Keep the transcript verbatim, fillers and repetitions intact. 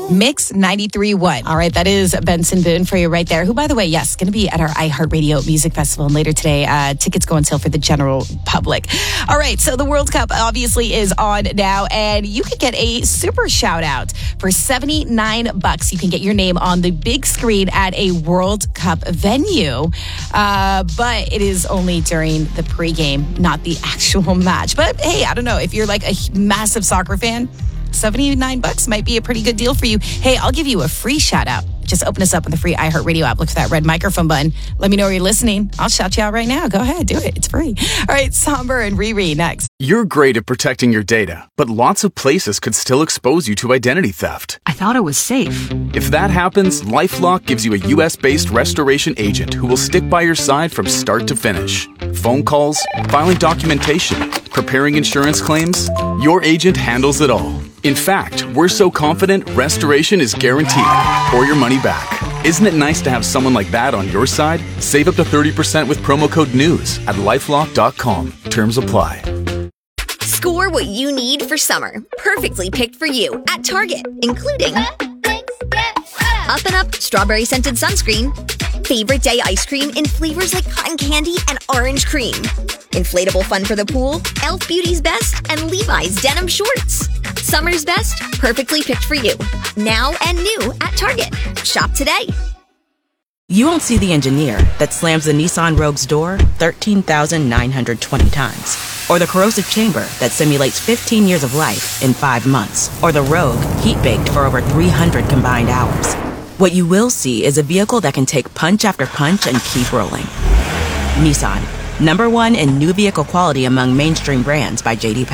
Mix ninety-three point one. All right, that is Benson Boone for you right there, who, by the way, yes, going to be at our iHeartRadio Music Festival. And later today, uh, tickets go on sale for the general public. All right, so the World Cup obviously is on now, and you can get a super shout out for seventy-nine bucks. You can get your name on the big screen at a World Cup venue, uh, but it is only during the pregame, not the actual match. But hey, I don't know, if you're like a massive soccer fan, seventy-nine bucks might be a pretty good deal for you. Hey, I'll give you a free shout out. Just open us up on the free iHeartRadio app. Look for that red microphone button. Let me know where you're listening. I'll shout you out right now. Go ahead, do it. It's free. All right, Somber and Riri next. You're great at protecting your data, but lots of places could still expose you to identity theft. I thought it was safe. If that happens, LifeLock gives you a U S-based restoration agent who will stick by your side from start to finish. Phone calls, filing documentation, preparing insurance claims, your agent handles it all. In fact, we're so confident restoration is guaranteed or your money back. Isn't it nice to have someone like that on your side? Save up to thirty percent with promo code NEWS at lifelock dot com. Terms apply. Score what you need for summer. Perfectly picked for you at Target, including Up and Up Strawberry Scented Sunscreen, Favorite Day Ice Cream in flavors like cotton candy and orange cream, Inflatable Fun for the Pool, e l f Beauty's Best, and Levi's Denim Shorts. Summer's best, perfectly picked for you. Now and new at Target. Shop today. You won't see the engineer that slams the Nissan Rogue's door thirteen thousand nine hundred twenty times. Or the corrosive chamber that simulates fifteen years of life in five months. Or the Rogue heat-baked for over three hundred combined hours. What you will see is a vehicle that can take punch after punch and keep rolling. Nissan, number one in new vehicle quality among mainstream brands by J D Power.